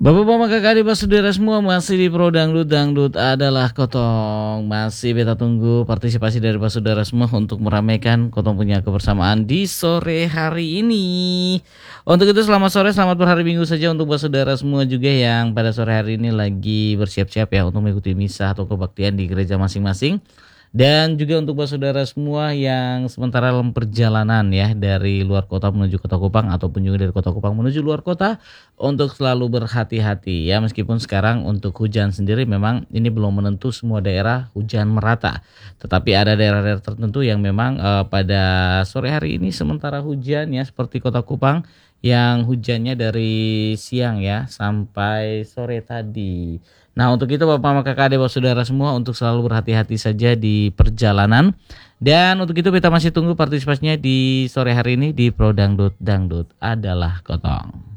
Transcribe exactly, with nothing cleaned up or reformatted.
Bapak-bapak kakak adik saudara semua, masih di Pro Dangdut, Dangdut adalah Kotong. Masih beta tunggu partisipasi dari Bapak saudara semua untuk meramaikan Kotong punya kebersamaan di sore hari ini. Untuk itu selamat sore, selamat berhari Minggu saja untuk Bapak saudara semua juga yang pada sore hari ini lagi bersiap-siap ya untuk mengikuti misa atau kebaktian di gereja masing-masing. Dan juga untuk Bapak saudara semua yang sementara dalam perjalanan ya dari luar kota menuju kota Kupang ataupun juga dari kota Kupang menuju luar kota, untuk selalu berhati-hati ya, meskipun sekarang untuk hujan sendiri memang ini belum menentu semua daerah hujan merata. Tetapi ada daerah-daerah tertentu yang memang uh, pada sore hari ini sementara hujan ya, seperti kota Kupang yang hujannya dari siang ya sampai sore tadi. Nah untuk itu Bapak Kakak adik saudara semua untuk selalu berhati-hati saja di perjalanan. Dan untuk itu kita masih tunggu partisipasinya di sore hari ini di Pro Dangdut, Dangdut adalah Kotong.